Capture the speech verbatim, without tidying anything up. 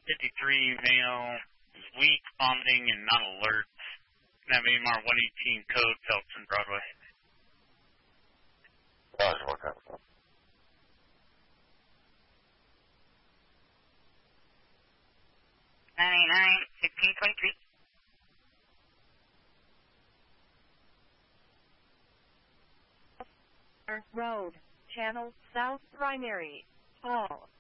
fifty-three male, weak, vomiting, and not alert. Can have A M R one eighteen code, Phelps and Broadway. Roger, what kind of stuff? nine eight nine, sixteen twenty-three. Road, Channel South Primary, Hall.